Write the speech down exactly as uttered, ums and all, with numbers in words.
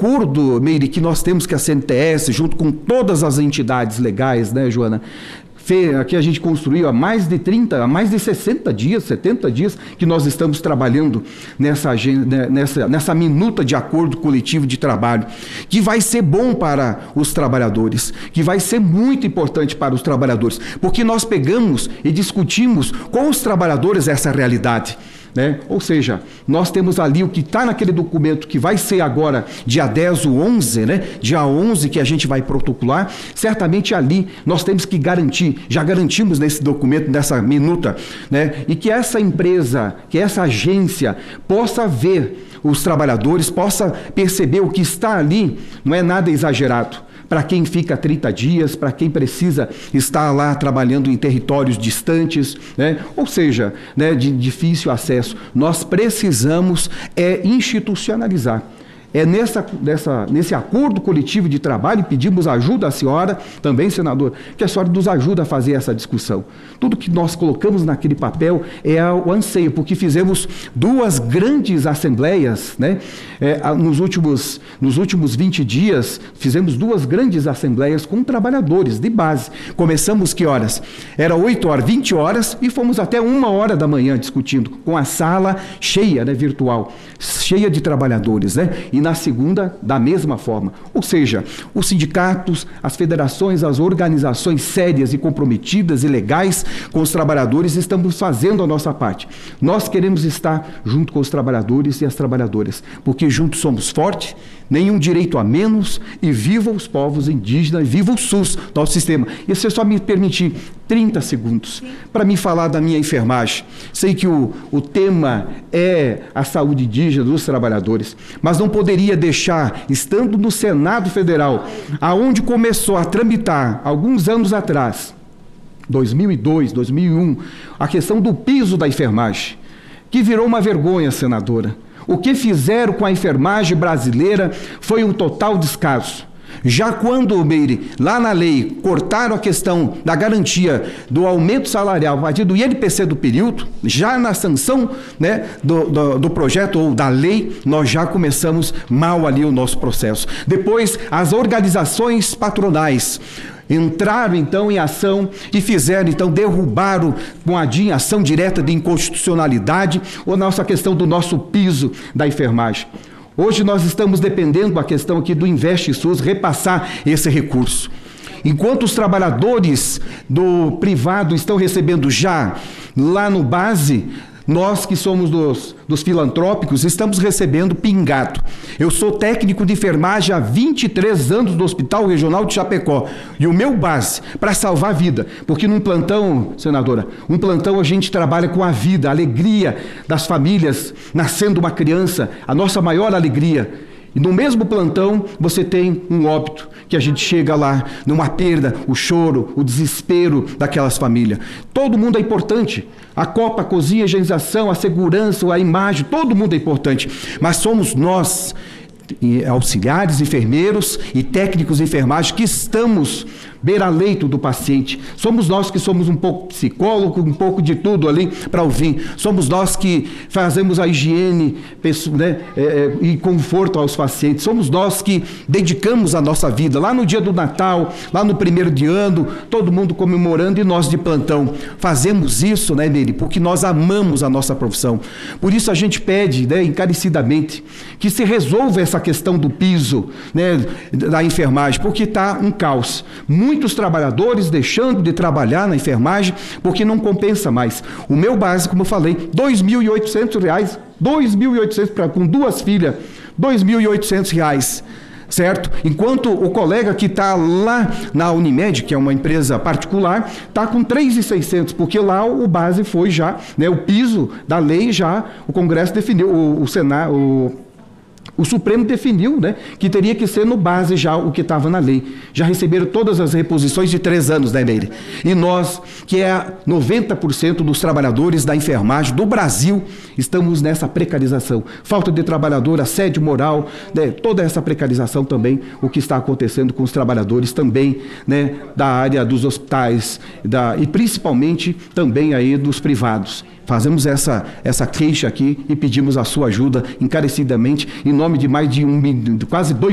acordo, Meire, que nós temos que a C N T S, junto com todas as entidades legais, né, Joana? Aqui a gente construiu há mais de trinta, há mais de sessenta dias, setenta dias, que nós estamos trabalhando nessa, nessa, nessa minuta de acordo coletivo de trabalho, que vai ser bom para os trabalhadores, que vai ser muito importante para os trabalhadores, porque nós pegamos e discutimos com os trabalhadores essa realidade. Né? Ou seja, nós temos ali o que está naquele documento que vai ser agora dia dez ou onze, né? Dia onze que a gente vai protocolar, certamente ali nós temos que garantir, já garantimos nesse documento, nessa minuta, né? E que essa empresa, que essa agência possa ver os trabalhadores, possa perceber o que está ali, não é nada exagerado. Para quem fica trinta dias, para quem precisa estar lá trabalhando em territórios distantes, né? Ou seja, né, de difícil acesso. Nós precisamos é, institucionalizar. É nessa, nessa, nesse acordo coletivo de trabalho, e pedimos ajuda à senhora, também, senador, que a senhora nos ajude a fazer essa discussão. Tudo que nós colocamos naquele papel é o anseio, porque fizemos duas grandes assembleias, né? É, nos, últimos, nos últimos vinte dias, fizemos duas grandes assembleias com trabalhadores de base. Começamos que horas? Era oito horas, vinte horas, e fomos até uma hora da manhã discutindo, com a sala cheia, né, virtual, cheia de trabalhadores, né? E na segunda, da mesma forma. Ou seja, os sindicatos, as federações, as organizações sérias e comprometidas e legais com os trabalhadores, estamos fazendo a nossa parte. Nós queremos estar junto com os trabalhadores e as trabalhadoras, porque juntos somos fortes, nenhum direito a menos, e viva os povos indígenas, viva o SUS, nosso sistema. E se eu só me permitir trinta segundos para me falar da minha enfermagem. Sei que o, o tema é a saúde indígena dos trabalhadores, mas não poderia deixar, estando no Senado Federal, aonde começou a tramitar, alguns anos atrás, dois mil e dois, dois mil e um, a questão do piso da enfermagem, que virou uma vergonha, senadora. O que fizeram com a enfermagem brasileira foi um total descaso. Já quando, Meire, lá na lei, cortaram a questão da garantia do aumento salarial a partir do I N P C do período, já na sanção, né, do, do, do projeto ou da lei, nós já começamos mal ali o nosso processo. Depois, as organizações patronais entraram, então, em ação e fizeram, então, derrubaram com a ação direta de inconstitucionalidade a nossa questão do nosso piso da enfermagem. Hoje nós estamos dependendo da questão aqui do Investe SUS repassar esse recurso. Enquanto os trabalhadores do privado estão recebendo já lá no base, nós que somos dos, dos filantrópicos estamos recebendo pingado. Eu sou técnico de enfermagem há vinte e três anos do Hospital Regional de Chapecó. E o meu base, para salvar a vida, porque num plantão, senadora, um plantão a gente trabalha com a vida, a alegria das famílias, nascendo uma criança, a nossa maior alegria. E no mesmo plantão você tem um óbito, que a gente chega lá numa perda, o choro, o desespero daquelas famílias. Todo mundo é importante. A copa, a cozinha, a higienização, a segurança, a imagem, todo mundo é importante. Mas somos nós, auxiliares, enfermeiros e técnicos de enfermagem, que estamos beira-leito do paciente. Somos nós que somos um pouco psicólogo, um pouco de tudo ali para ouvir. Somos nós que fazemos a higiene, né, é, e conforto aos pacientes. Somos nós que dedicamos a nossa vida. Lá no dia do Natal, lá no primeiro de ano, todo mundo comemorando e nós de plantão. Fazemos isso, né, Meire, porque nós amamos a nossa profissão. Por isso a gente pede, né, encarecidamente, que se resolva essa questão do piso, né, da enfermagem, porque está um caos. Muitos trabalhadores deixando de trabalhar na enfermagem porque não compensa mais. O meu básico, como eu falei, dois mil e oitocentos reais, dois mil e oitocentos com duas filhas, dois mil e oitocentos reais, certo? Enquanto o colega que está lá na Unimed, que é uma empresa particular, está com três mil e seiscentos, porque lá o base foi já, né, o piso da lei já, o Congresso definiu, o, o Senado, o O Supremo definiu, né, que teria que ser no base já o que estava na lei. Já receberam todas as reposições de três anos, né, Meire? E nós, que é noventa por cento dos trabalhadores da enfermagem do Brasil, estamos nessa precarização. Falta de trabalhador, assédio moral, né, toda essa precarização também, o que está acontecendo com os trabalhadores também, né, da área dos hospitais da, e principalmente também aí dos privados. Fazemos essa, essa queixa aqui e pedimos a sua ajuda encarecidamente, em nome de mais de um, quase dois